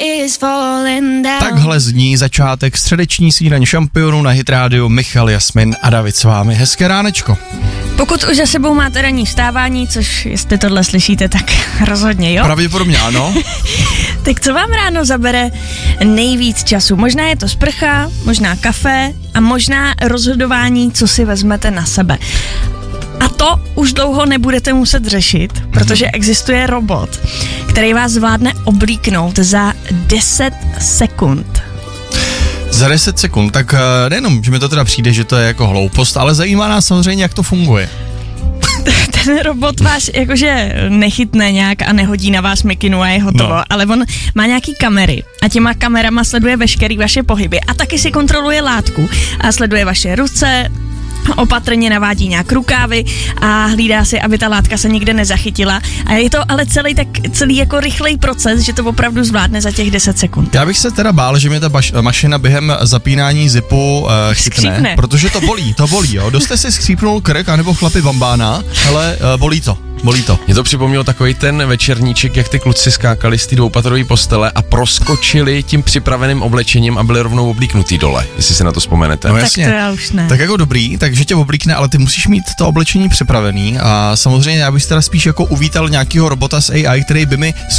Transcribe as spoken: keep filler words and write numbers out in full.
Takhle zní začátek středeční snídaně šampionů na Hit Radio. Michal, Jasmin a David s vámi. Hezké ránečko. Pokud už za sebou máte ranní vstávání, což jestli tohle slyšíte, tak rozhodně jo. Pravděpodobně ano. Tak co vám ráno zabere nejvíc času? Možná je to sprcha, možná kafe a možná rozhodování, co si vezmete na sebe. A to už dlouho nebudete muset řešit, protože existuje robot, který vás zvládne oblíknout za deset sekund. Za deset sekund, tak nejenom, že mi to teda přijde, že to je jako hloupost, ale zajímá nás samozřejmě, jak to funguje. Ten robot vás jakože nechytne nějak a nehodí na vás mikinu a je hotovo, no. Ale on má nějaký kamery a těma kamerama sleduje veškerý vaše pohyby a taky si kontroluje látku a sleduje vaše ruce, opatrně navádí nějak rukávy a hlídá si, aby ta látka se nikde nezachytila. A je to ale celý tak celý jako rychlej proces, že to opravdu zvládne za těch deset sekund. Já bych se teda bál, že mě ta baš, mašina během zapínání zipu uh, chytne, Skřípne. Protože to bolí, to bolí, jo. Dost jste si skřípnul krk, anebo chlapi bambána, ale uh, bolí to. Bolí to. Mě to připomnělo takový ten večerníček, jak ty kluci skákali z té dvoupatrový postele a proskočili tím připraveným oblečením a byli rovnou oblíknutý dole, jestli si na to vzpomenete. No tak jasně. to já už ne. Tak jako dobrý, takže tě oblíkne, ale ty musíš mít to oblečení připravený a samozřejmě já bych teda spíš jako uvítal nějakýho robota z A I, který by mi